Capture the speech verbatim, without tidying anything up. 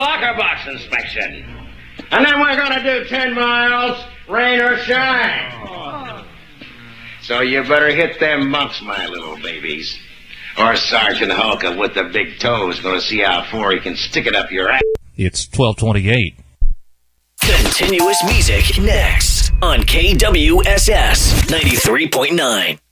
locker box inspection. And then we're going to do ten miles, rain or shine. Oh. So you better hit them monks, my little babies. Or Sergeant Hulka with the big toe is going to see how far he can stick it up your ass. It's twelve twenty-eight. Continuous music next on K W S S ninety-three point nine.